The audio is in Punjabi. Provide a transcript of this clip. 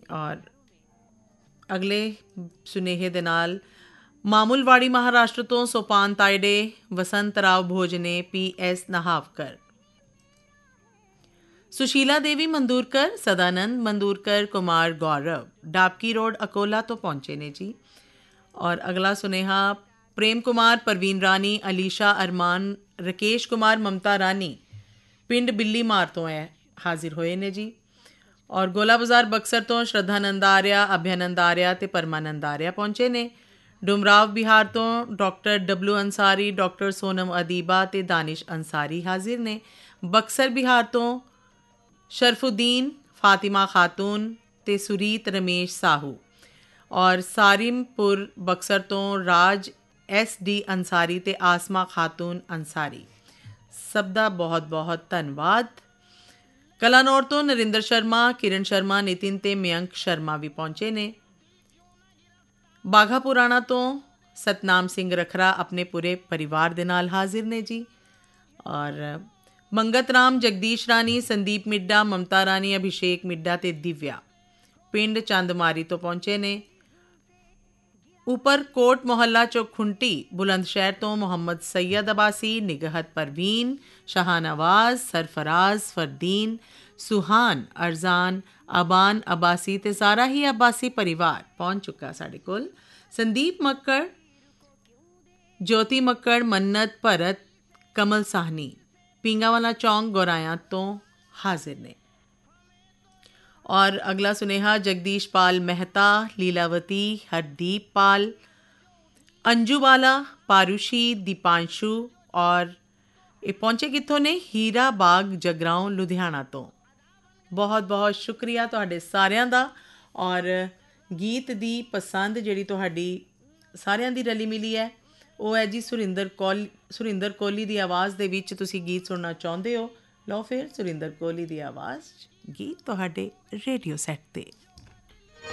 ਔਰ ਅਗਲੇ ਸੁਨੇਹੇ ਦੇ ਨਾਲ ਮਾਮੂਲਵਾੜੀ ਮਹਾਰਾਸ਼ਟਰ ਤੋਂ ਸੋਪਾਨ ਤਾਇਡੇ ਵਸੰਤ ਰਾਵ ਭੋਜਨੇ PS ਨਹਾਵਕਰ, ਸੁਸ਼ੀਲਾ ਦੇਵੀ ਮੰਦੂਰਕਰ, ਸਦਾਨੰਦ ਮੰਦੂਰਕਰ, ਕੁਮਾਰ ਗੌਰਵ ਡਾਬਕੀ ਰੋਡ ਅਕੋਲਾ ਤੋਂ ਪਹੁੰਚੇ ਨੇ ਜੀ। ਔਰ ਅਗਲਾ ਸੁਨੇਹਾ ਪ੍ਰੇਮ ਕੁਮਾਰ, ਪਰਵੀਨ ਰਾਣੀ, ਅਲੀਸ਼ਾ ਅਰਮਾਨ, ਰਕੇਸ਼ ਕੁਮਾਰ, ਮਮਤਾ ਰਾਣੀ ਪਿੰਡ ਬਿੱਲੀ ਮਾਰ ਤੋਂ ਹਾਜ਼ਰ ਹੋਏ ਨੇ ਜੀ। ਔਰ ਗੋਲਾ ਬਾਜ਼ਾਰ ਬਕਸਰ ਤੋਂ ਸ਼ਰਧਾਨੰਦ ਆਰਿਆ, ਅਭਿਆਨੰਦ ਆਰਿਆ ਅਤੇ ਪਰਮਾਨੰਦ ਆਰਿਆ ਪਹੁੰਚੇ ਨੇ। ਡੁਮਰਾਵ ਬਿਹਾਰ ਤੋਂ doctor W Ansari, doctor Sonam ਅਦੀਬਾ ਅਤੇ ਦਾਨਿਸ਼ ਅੰਸਾਰੀ ਹਾਜ਼ਰ ਨੇ। ਬਕਸਰ ਬਿਹਾਰ ਤੋਂ ਸ਼ਰਫੁਦੀਨ, ਫਾਤਿਮਾ ਖਾਤੂਨ ਅਤੇ ਸੁਰੀਤ ਰਮੇਸ਼ ਸਾਹੂ। ਔਰ ਸਾਰਿਮਪੁਰ ਬਕਸਰ ਤੋਂ ਰਾਜ SD ਅੰਸਾਰੀ ਅਤੇ ਆਸਮਾ ਖਾਤੂਨ ਅੰਸਾਰੀ। ਸਭ ਦਾ ਬਹੁਤ ਬਹੁਤ ਧੰਨਵਾਦ। ਕਲਾਨੌਰ ਤੋਂ ਨਰਿੰਦਰ ਸ਼ਰਮਾ, ਕਿਰਨ ਸ਼ਰਮਾ, ਨਿਤਿਨ ਅਤੇ ਮਯੰਕ ਸ਼ਰਮਾ ਵੀ ਪਹੁੰਚੇ ਨੇ। ਬਾਘਾ ਪੁਰਾਣਾ ਤੋਂ ਸਤਨਾਮ ਸਿੰਘ ਰਖਰਾ ਆਪਣੇ ਪੂਰੇ ਪਰਿਵਾਰ ਦੇ ਨਾਲ ਹਾਜ਼ਰ ਨੇ ਜੀ। ਔਰ ਮੰਗਤ ਰਾਮ, ਜਗਦੀਸ਼ ਰਾਣੀ, ਸੰਦੀਪ ਮਿੱਡਾ, ਮਮਤਾ ਰਾਣੀ, ਅਭਿਸ਼ੇਕ ਮਿੱਡਾ ਅਤੇ ਦਿਵਿਆ ਪਿੰਡ ਚੰਦਮਾਰੀ ਤੋਂ ਪਹੁੰਚੇ ਨੇ। ਉਪਰ ਕੋਟ ਮੁਹੱਲਾ ਚੌਖੁੰਟੀ ਬੁਲੰਦ ਸ਼ਹਿਰ ਤੋਂ ਮੁਹੰਮਦ ਸੈयद ਅਬਾਸੀ, ਨਿਗਹਤ ਪਰਵੀਨ, ਸ਼ਾਹਨਵਾਜ਼, ਸਰਫਰਾਜ਼, ਫਰਦੀਨ, ਸੁਹਾਨ, ਅਰਜ਼ਾਨ, ਅਬਾਨ ਅਬਾਸੀ ਅਤੇ ਸਾਰਾ ਹੀ ਅਬਾਸੀ ਪਰਿਵਾਰ ਪਹੁੰਚ ਚੁੱਕਾ ਸਾਡੇ ਕੋਲ। ਸੰਦੀਪ ਮੱਕੜ, ਜੋਤੀ ਮੱਕੜ, ਮੰਨਤ ਭਰਤ, ਕਮਲ ਸਾਹਨੀ ਪਿੰਗਾਵਾਲਾ ਚੌਂਕ ਗੌਰਾਇਆ ਤੋਂ ਹਾਜ਼ਰ ਨੇ। ਔਰ ਅਗਲਾ ਸੁਨੇਹਾ ਜਗਦੀਸ਼ ਪਾਲ ਮਹਿਤਾ, ਲੀਲਾਵਤੀ, ਹਰਦੀਪ ਪਾਲ, ਅੰਜੂ ਬਾਲਾ, ਪਾਰੂਸ਼ੀ, ਦੀਪਾਂਸ਼ੂ। ਔਰ ਇਹ ਪਹੁੰਚੇ ਕਿੱਥੋਂ ਨੇ? ਹੀਰਾ ਬਾਗ ਜਗਰਾਓਂ ਲੁਧਿਆਣਾ ਤੋਂ। ਬਹੁਤ ਬਹੁਤ ਸ਼ੁਕਰੀਆ ਤੁਹਾਡੇ ਸਾਰਿਆਂ ਦਾ। ਔਰ ਗੀਤ ਦੀ ਪਸੰਦ ਜਿਹੜੀ ਤੁਹਾਡੀ ਸਾਰਿਆਂ ਦੀ ਰਲੀ ਮਿਲੀ ਹੈ ਉਹ ਹੈ ਜੀ ਸੁਰਿੰਦਰ ਕੋਹਲੀ ਦੀ ਆਵਾਜ਼ ਦੇ ਵਿੱਚ ਤੁਸੀਂ ਗੀਤ ਸੁਣਨਾ ਚਾਹੁੰਦੇ ਹੋ। ਲਓ ਫਿਰ ਸੁਰਿੰਦਰ ਕੋਹਲੀ ਦੀ ਆਵਾਜ਼ 'ਚ ਗੀਤ ਤੁਹਾਡੇ ਰੇਡੀਓ ਸੈੱਟ 'ਤੇ।